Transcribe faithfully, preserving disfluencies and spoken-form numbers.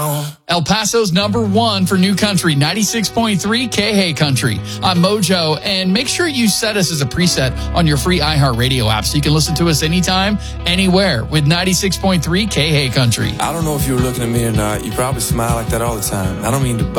El Paso's number one for new country, ninety-six point three K-Hey Country on Mojo. And make sure you set us as a preset on your free iHeartRadio app so you can listen to us anytime, anywhere with ninety-six point three K-Hey Country. I don't know if you were looking at me or not. You probably smile like that all the time. I don't mean to